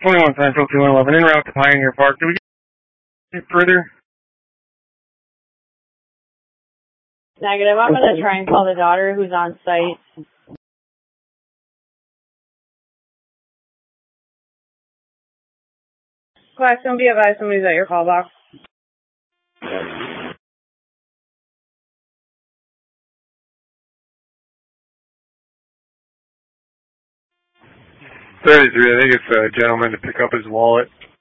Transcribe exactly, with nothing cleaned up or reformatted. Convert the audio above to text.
twenty-one Central, two one one one, en route to Pioneer Park. Do we get further? Negative. I'm going to try and call the daughter who's on site. Class, don't be advised somebody's at your call box. thirty-three, I think it's a gentleman to pick up his wallet.